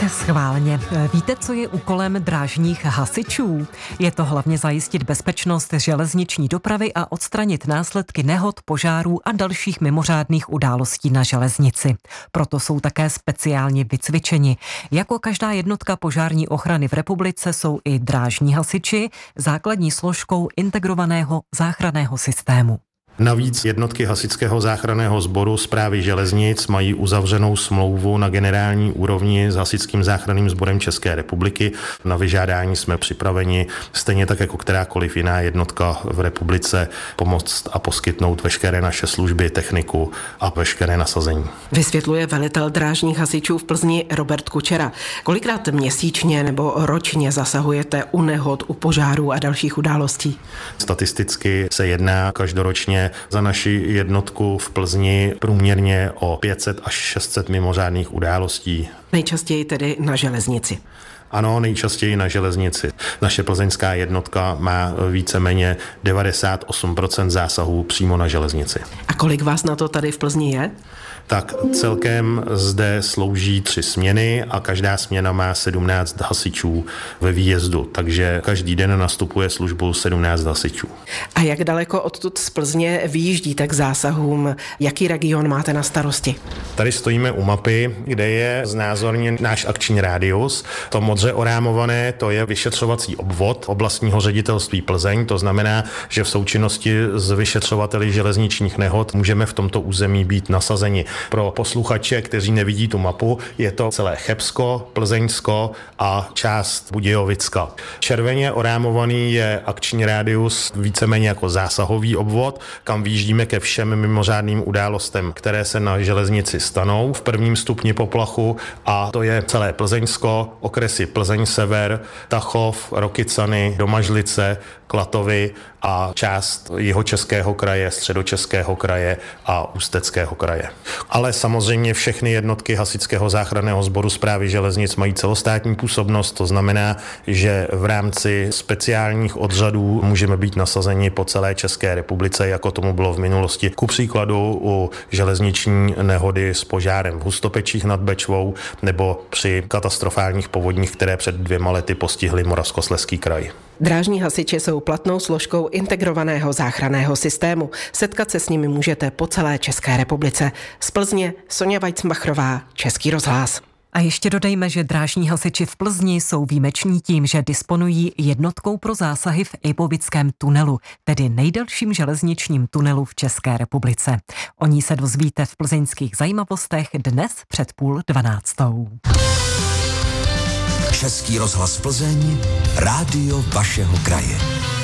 Schválně. Víte, co je úkolem drážních hasičů? Je to hlavně zajistit bezpečnost železniční dopravy a odstranit následky nehod, požárů a dalších mimořádných událostí na železnici. Proto jsou také speciálně vycvičeni. Jako každá jednotka požární ochrany v republice jsou i drážní hasiči základní složkou integrovaného záchranného systému. Navíc jednotky hasičského záchranného sboru Správy železnic mají uzavřenou smlouvu na generální úrovni s Hasičským záchranným sborem České republiky. Na vyžádání jsme připraveni, stejně tak jako kterákoliv jiná jednotka v republice, pomoct a poskytnout veškeré naše služby, techniku a veškeré nasazení. Vysvětluje velitel drážních hasičů v Plzni Robert Kučera. Kolikrát měsíčně nebo ročně zasahujete u nehod, u požárů a dalších událostí? Statisticky se jedná každoročně za naši jednotku v Plzni průměrně o 500 až 600 mimořádných událostí. Nejčastěji tedy na železnici. Ano, nejčastěji na železnici. Naše plzeňská jednotka má víceméně 98% zásahů přímo na železnici. A kolik vás na to tady v Plzni je? Tak celkem zde slouží 3 směny a každá směna má 17 hasičů ve výjezdu, takže každý den nastupuje službu 17 hasičů. A jak daleko odtud z Plzně vyjíždíte k zásahům? Jaký region máte na starosti? Tady stojíme u mapy, kde je znázorněn náš akční rádius. To modře orámované, to je vyšetřovací obvod oblastního ředitelství Plzeň, to znamená, že v součinnosti s vyšetřovateli železničních nehod můžeme v tomto území být nasazeni. Pro posluchače, kteří nevidí tu mapu, je to celé Chebsko, Plzeňsko a část Budějovicka. Červeně orámovaný je akční rádius víceméně jako zásahový obvod, kam vyjíždíme ke všem mimořádným událostem, které se na železnici stanou v prvním stupni poplachu, a to je celé Plzeňsko, okresy Plzeň sever, Tachov, Rokycany, Domažlice, Klatovy a část Jihočeského kraje, Středočeského kraje a Ústeckého kraje. Ale samozřejmě všechny jednotky Hasičského záchranného sboru Správy železnic mají celostátní působnost, to znamená, že v rámci speciálních odřadů můžeme být nasazeni po celé České republice, jako tomu bylo v minulosti. Ku příkladu u železniční nehody s požárem v Hustopečích nad Bečvou nebo při katastrofálních povodních, které před 2 lety postihly Moravskoslezský kraj. Drážní hasiči jsou platnou složkou integrovaného záchranného systému. Setkat se s nimi můžete po celé České republice. Z Plzně Sonja Weizmachrová, Český rozhlas. A ještě dodejme, že drážní hasiči v Plzni jsou výjimeční tím, že disponují jednotkou pro zásahy v Ejbovickém tunelu, tedy nejdelším železničním tunelu v České republice. O ní se dozvíte v plzeňských zajímavostech dnes před 11:30. Český rozhlas Plzeň, rádio vašeho kraje.